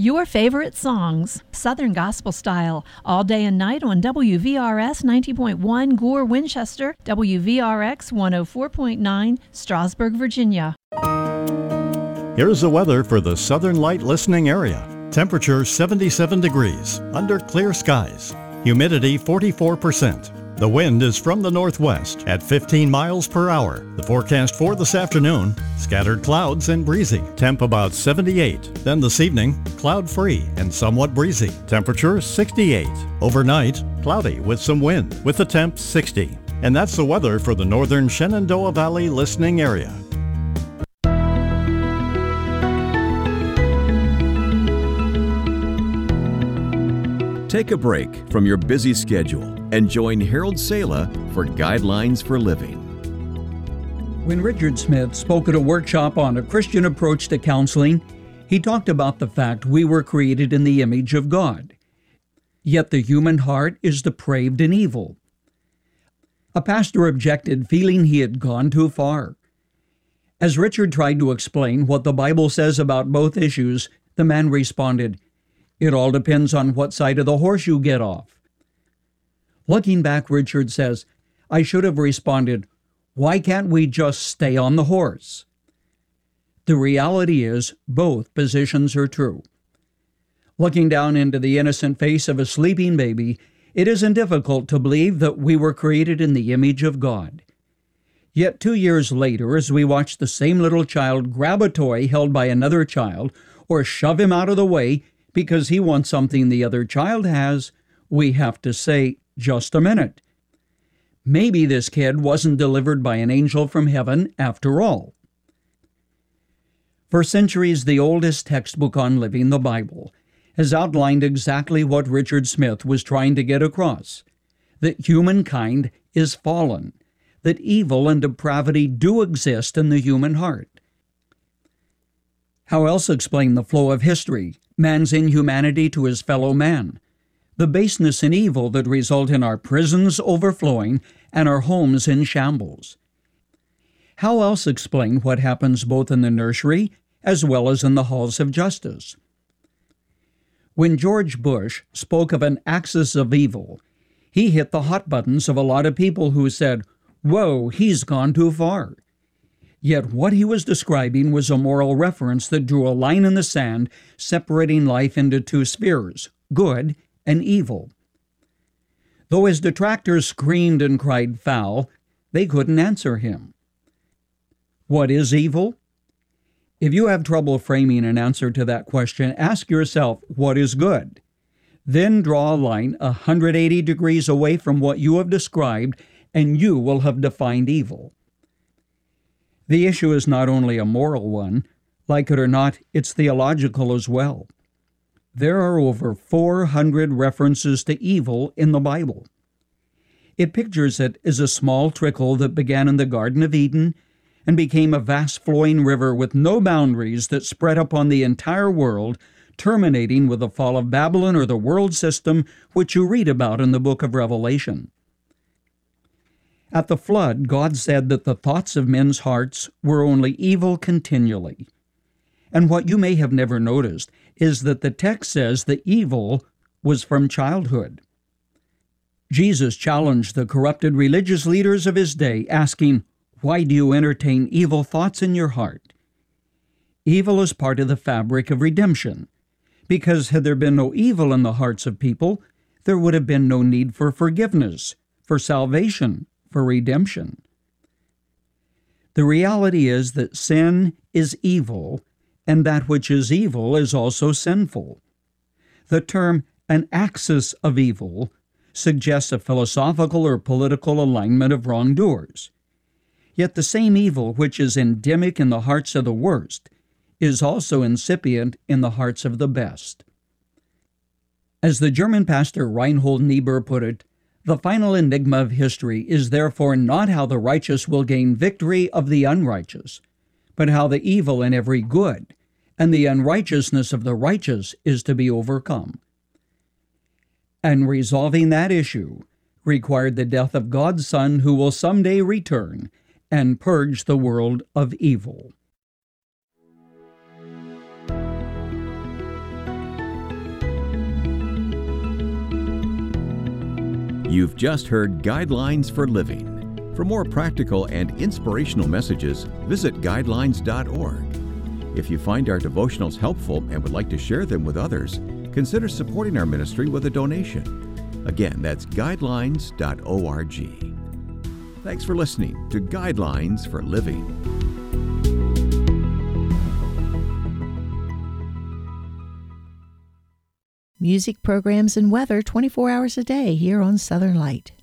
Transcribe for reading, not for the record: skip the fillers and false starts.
Your favorite songs, Southern Gospel Style, all day and night on WVRS 90.1 Gore, Winchester, WVRX 104.9 Strasburg, Virginia. Here's the weather for the Southern Light listening area. Temperature 77 degrees, under clear skies. Humidity 44%. The wind is from the northwest at 15 miles per hour. The forecast for this afternoon, scattered clouds and breezy. Temp about 78. Then this evening, cloud-free and somewhat breezy. Temperature 68. Overnight, cloudy with some wind, with the temp 60. And that's the weather for the northern Shenandoah Valley listening area. Take a break from your busy schedule and join Harold Sala for Guidelines for Living. When Richard Smith spoke at a workshop on a Christian approach to counseling, he talked about the fact we were created in the image of God. Yet the human heart is depraved and evil. A pastor objected, feeling he had gone too far. As Richard tried to explain what the Bible says about both issues, the man responded, "It all depends on what side of the horse you get off." Looking back, Richard says, "I should have responded, why can't we just stay on the horse?" The reality is, both positions are true. Looking down into the innocent face of a sleeping baby, it isn't difficult to believe that we were created in the image of God. Yet 2 years later, as we watch the same little child grab a toy held by another child or shove him out of the way because he wants something the other child has, we have to say, just a minute. Maybe this kid wasn't delivered by an angel from heaven after all. For centuries, the oldest textbook on living, the Bible, has outlined exactly what Richard Smith was trying to get across, that humankind is fallen, that evil and depravity do exist in the human heart. How else explain the flow of history, man's inhumanity to his fellow man, the baseness and evil that result in our prisons overflowing and our homes in shambles? How else explain what happens both in the nursery as well as in the halls of justice? When George Bush spoke of an axis of evil, he hit the hot buttons of a lot of people who said, "Whoa, he's gone too far." Yet what he was describing was a moral reference that drew a line in the sand, separating life into two spheres, good and evil. Though his detractors screamed and cried foul, they couldn't answer him. What is evil? If you have trouble framing an answer to that question, ask yourself, what is good? Then draw a line 180 degrees away from what you have described, and you will have defined evil. The issue is not only a moral one, like it or not, it's theological as well. There are over 400 references to evil in the Bible. It pictures it as a small trickle that began in the Garden of Eden and became a vast flowing river with no boundaries that spread upon the entire world, terminating with the fall of Babylon or the world system, which you read about in the book of Revelation. At the flood, God said that the thoughts of men's hearts were only evil continually. And what you may have never noticed is that the text says the evil was from childhood. Jesus challenged the corrupted religious leaders of his day, asking, "Why do you entertain evil thoughts in your heart?" Evil is part of the fabric of redemption, because had there been no evil in the hearts of people, there would have been no need for forgiveness, for salvation, for redemption. The reality is that sin is evil, and that which is evil is also sinful. The term an axis of evil suggests a philosophical or political alignment of wrongdoers. Yet the same evil which is endemic in the hearts of the worst is also incipient in the hearts of the best. As the German pastor Reinhold Niebuhr put it, the final enigma of history is therefore not how the righteous will gain victory of the unrighteous, but how the evil in every good and the unrighteousness of the righteous is to be overcome. And resolving that issue required the death of God's Son, who will someday return and purge the world of evil. You've just heard Guidelines for Living. For more practical and inspirational messages, visit guidelines.org. If you find our devotionals helpful and would like to share them with others, consider supporting our ministry with a donation. Again, that's guidelines.org. Thanks for listening to Guidelines for Living. Music, programs, and weather 24 hours a day here on Southern Light.